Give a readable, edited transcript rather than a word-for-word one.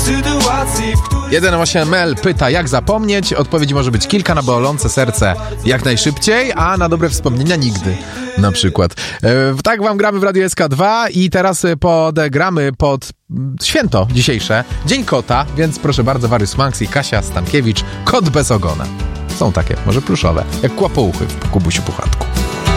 sytuacji, w której 1.8L pyta, jak zapomnieć. Odpowiedź może być kilka: na bolące serce jak najszybciej, a na dobre wspomnienia nigdy, na przykład. Tak wam gramy w Radiu SK2 i teraz gramy pod święto dzisiejsze, Dzień Kota, więc proszę bardzo, Warius Manx i Kasia Stankiewicz, Kot bez ogona. Są takie, może pluszowe, jak kłapouchy w Kubusiu Puchatku.